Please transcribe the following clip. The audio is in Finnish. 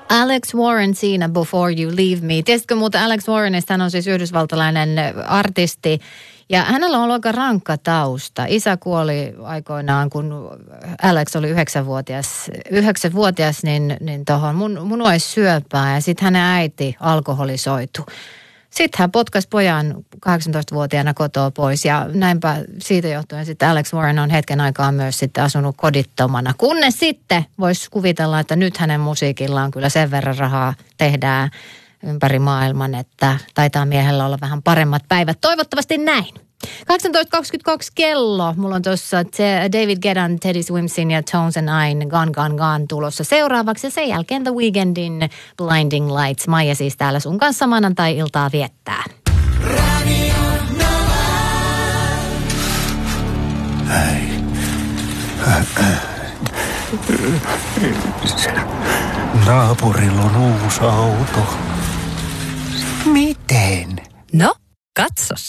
Alex Warren siinä Before You Leave Me. Tiesitkö muuten Alex Warrenista? Hän on siis yhdysvaltalainen artisti ja hänellä on ollut aika rankka tausta. Isä kuoli aikoinaan, kun Alex oli 9-vuotias, niin tuohon munuaissyöpään ja sitten hänen äiti alkoholisoitu. Sitten hän potkasi pojan 18-vuotiaana kotoa pois ja näinpä siitä johtuen sitten Alex Warren on hetken aikaa myös sitten asunut kodittomana. Kunnes sitten voisi kuvitella, että nyt hänen musiikilla on kyllä sen verran rahaa tehdään ympäri maailman, että taitaa miehellä olla vähän paremmat päivät. Toivottavasti näin. 18.22 kello. Mulla on tuossa David Guettan, Teddy Swimsin ja Tones and I'n Gone Gone Gone tulossa seuraavaksi. Ja sen jälkeen The Weekndin Blinding Lights. Maija siis täällä sun kanssa maanantai-iltaa viettää. Naapurilla on uusi auto. Miten? No, katsos.